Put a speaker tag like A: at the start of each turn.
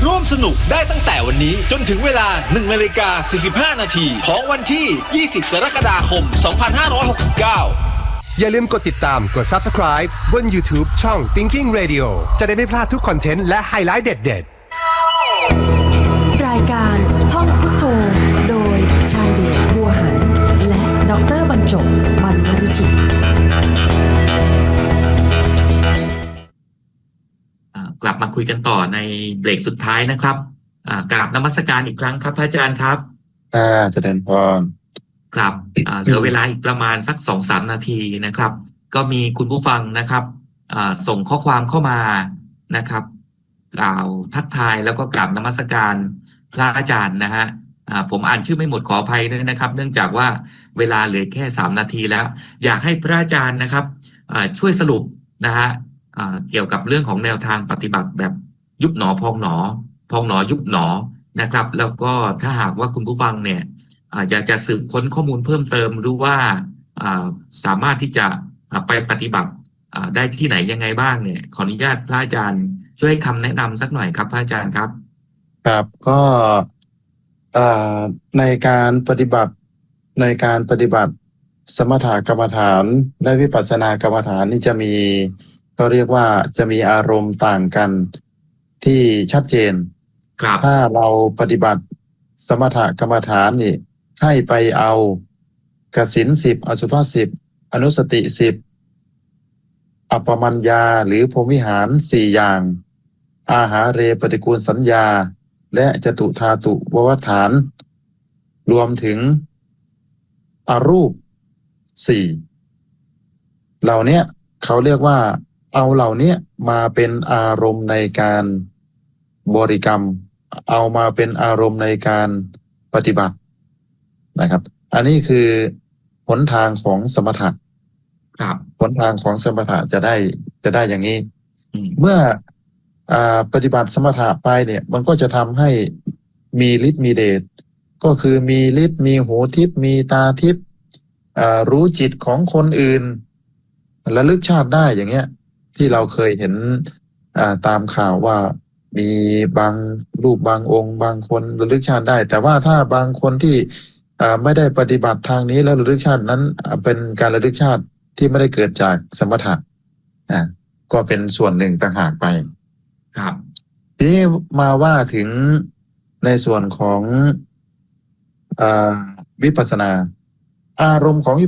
A: ร่วมสนุกได้ตั้งแต่วันนี้จนถึงเวลา 1:45 นาทีของวันที่ 20 กรกฎาคม 2569
B: อย่าลืมกดติดตามกด Subscribe บน YouTube ช่อง Thinking Radio จะได้ไม่พลาดทุกคอนเทนต์และไฮไลท์เด็ด
C: รายการท่องพุทโธโดยชาญเดชบัวหันและดร.บรรจบ บรรพรุจิต
D: กลับมาคุยกันต่อในเบรกสุดท้ายนะครับกราบนมัสการอีกครั้งครับพระอาจารย์ครับ
E: เจริญพร
D: ครับเหลือเวลาอีกประมาณสัก 2-3 นาทีนะครับก็มีคุณผู้ฟังนะครับส่งข้อความเข้ามานะครับกล่าวทักทายแล้วก็กราบนมัสการพระอาจารย์นะฮะผมอ่านชื่อไม่หมดขออภัยด้วยนะครับเนื่องจากว่าเวลาเหลือแค่3 นาทีแล้วอยากให้พระอาจารย์นะครับช่วยสรุปนะฮะเกี่ยวกับเรื่องของแนวทางปฏิบัติแบบยุบหนอพองหนอพองหนอยุบหนอนะครับแล้วก็ถ้าหากว่าคุณผู้ฟังเนี่ยอยากจะสืบค้นข้อมูลเพิ่มเติมหรือว่าสามารถที่จะไปปฏิบัติได้ที่ไหนยังไงบ้างเนี่ยขออนุญาตพระอาจารย์ช่วยให้คำแนะนำสักหน่อยครับพระอาจารย์ครับ
E: ครับก็ในการปฏิบัติสมถกรรมฐานและวิปัสสนากรรมฐานนี่จะมีก็เรียกว่าจะมีอารมณ์ต่างกันที่ชัดเจนถ้าเราปฏิบัติสมถกรรมฐานนี่ให้ไปเอากสิณ10อสุภะ10อนุสติ10อัปปมัญญาหรือพรหมวิหาร4อย่างอาหาเรปฏิกูลสัญญาและจตุธาตุววัฏฐานรวมถึงอรูป4เหล่านี้เขาเรียกว่าเอาเหล่านี้มาเป็นอารมณ์ในการบริกรรมเอามาเป็นอารมณ์ในการปฏิบัตินะครับอันนี้คือหนทางของสมถะหนทางของสมถะจะได้อย่างนี้เมื่อปฏิบัติสมถะไปเนี่ยมันก็จะทำให้มีฤทธิ์มีเดชก็คือมีฤทธิ์มีหูทิพย์มีตาทิพย์รู้จิตของคนอื่นระลึกชาติได้อย่างเงี้ยที่เราเคยเห็นตามข่าวว่ามีบางรูปบางองค์บางคนระลึกชาติได้แต่ว่าถ้าบางคนที่ไม่ได้ปฏิบัติทางนี้แล้วระลึกชาตินั้นเป็นการระลึกชาติที่ไม่ได้เกิดจากสมถะก็เป็นส่วนหนึ่งต่างหากไป
D: ครับ
E: ทีนี้มาว่าถึงในส่วนของวิปัสสนาอารมณ์ของ